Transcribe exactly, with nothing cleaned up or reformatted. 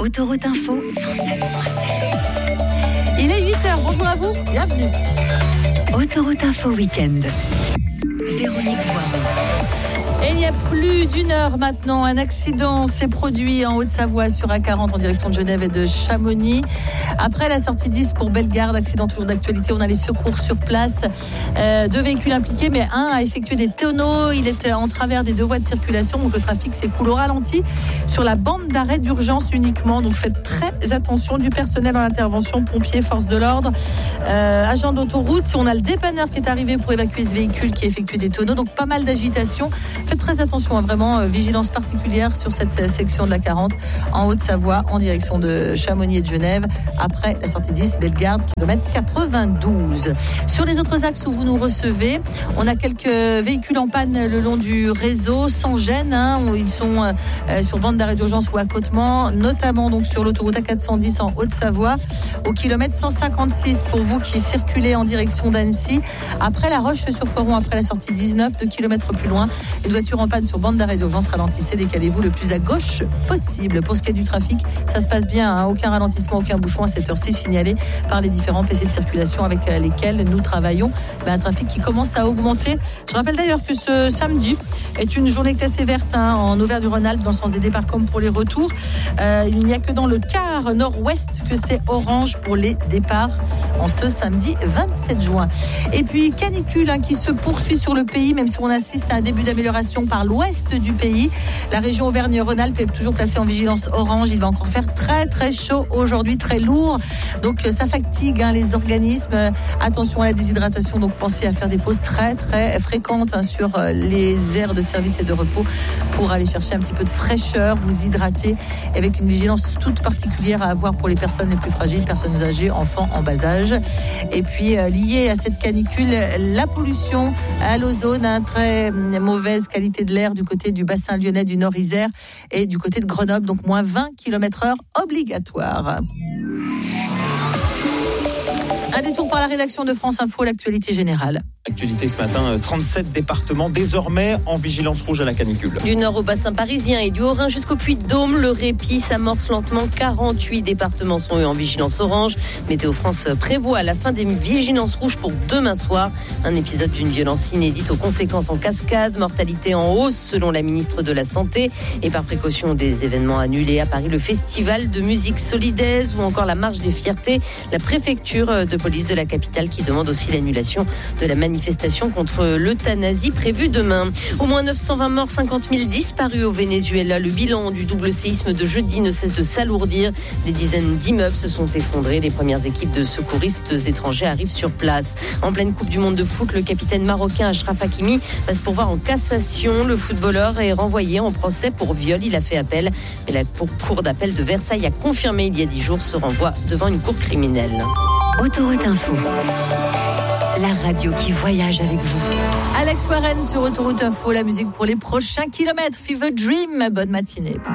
Autoroute Info, cent sept virgule sept. Il est huit heures, bonjour à vous, bienvenue. Autoroute Info Week-end. Véronique Voiron. Et il y a plus d'une heure maintenant, un accident s'est produit en Haute-Savoie sur A quarante en direction de Genève et de Chamonix. Après la sortie dix pour Bellegarde, accident toujours d'actualité, on a les secours sur place. Euh, deux véhicules impliqués, mais un a effectué des tonneaux. Il était en travers des deux voies de circulation, donc le trafic s'écoule au ralenti sur la bande d'arrêt d'urgence uniquement. Donc faites très attention, du personnel en intervention, pompiers, forces de l'ordre, euh, agents d'autoroute. On a le dépanneur qui est arrivé pour évacuer ce véhicule qui effectue des tonneaux, donc pas mal d'agitation. Faites très attention, hein, vraiment, euh, vigilance particulière sur cette euh, section de la quarante en Haute-Savoie, en direction de Chamonix et de Genève, après la sortie dix, Bellegarde, kilomètre quatre-vingt-douze. Sur les autres axes où vous nous recevez, on a quelques véhicules en panne le long du réseau, sans gêne, hein, où ils sont euh, sur bande d'arrêt d'urgence ou accotement, notamment donc sur l'autoroute A quatre cent dix en Haute-Savoie, au kilomètre cent cinquante-six, pour vous qui circulez en direction d'Annecy, après la Roche-sur-Foron, après la sortie dix-neuf, deux kilomètres plus loin. Une voiture en panne sur bande d'arrêt d'urgence, ralentissez, décalez-vous le plus à gauche possible. Pour ce qui est du trafic, ça se passe bien, hein, aucun ralentissement, aucun bouchon à cette heure-ci signalé par les différents P C de circulation avec lesquels nous travaillons. Mais un trafic qui commence à augmenter. Je rappelle d'ailleurs que ce samedi est une journée classée verte, hein, en Auvergne-Rhône-Alpes dans le sens des départs comme pour les retours. Euh, il n'y a que dans le quart nord-ouest que c'est orange pour les départs en ce samedi vingt-sept juin. Et puis canicule, hein, qui se poursuit sur le pays, même si on assiste à un début d'amélioration par l'ouest du pays. La région Auvergne-Rhône-Alpes est toujours placée en vigilance orange. Il va encore faire très très chaud aujourd'hui, très lourd. Donc ça fatigue, hein, les organismes. Attention à la déshydratation, donc pensez à faire des pauses très très fréquentes, hein, sur les aires de service et de repos pour aller chercher un petit peu de fraîcheur, vous hydrater, avec une vigilance toute particulière à avoir pour les personnes les plus fragiles, personnes âgées, enfants en bas âge. Et puis euh, lié à cette canicule, la pollution à l'ozone, hein, très mauvaise qualité de l'air du côté du bassin lyonnais, du Nord-Isère et du côté de Grenoble, donc moins vingt kilomètres heure obligatoire. Un détour par la rédaction de France Info, l'actualité générale. Actualité ce matin, trente-sept départements désormais en vigilance rouge à la canicule. Du nord au bassin parisien et du Haut-Rhin jusqu'au Puy-de-Dôme, le répit s'amorce lentement. quarante-huit départements sont eux en vigilance orange. Météo France prévoit la fin des vigilances rouges pour demain soir. Un épisode d'une violence inédite aux conséquences en cascade, mortalité en hausse selon la ministre de la Santé. Et par précaution, des événements annulés à Paris, le festival de musique solidaise ou encore la marche des fiertés. La préfecture de police de la capitale qui demande aussi l'annulation de la manifestation contre l'euthanasie prévue demain. Au moins neuf cent vingt morts, cinquante mille disparus au Venezuela. Le bilan du double séisme de jeudi ne cesse de s'alourdir. Des dizaines d'immeubles se sont effondrés. Les premières équipes de secouristes étrangers arrivent sur place. En pleine Coupe du Monde de foot, le capitaine marocain Achraf Hakimi va se pourvoir en cassation. Le footballeur est renvoyé en procès pour viol. Il a fait appel. Mais la cour d'appel de Versailles a confirmé il y a dix jours ce renvoi devant une cour criminelle. Autoroute Info. La radio qui voyage avec vous. Alex Warren sur Autoroute Info, la musique pour les prochains kilomètres. Fever Dream, bonne matinée.